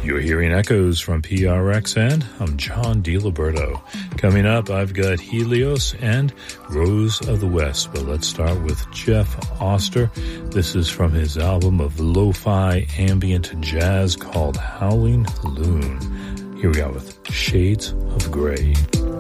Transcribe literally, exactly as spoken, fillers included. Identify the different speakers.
Speaker 1: You're hearing echoes from P R X, and I'm John DiLiberto. Coming up, I've got Helios and Rose of the West, but let's start with Jeff Oster. This is from his album of lo-fi ambient jazz called Howling Loon. Here we are with Shades of Grey.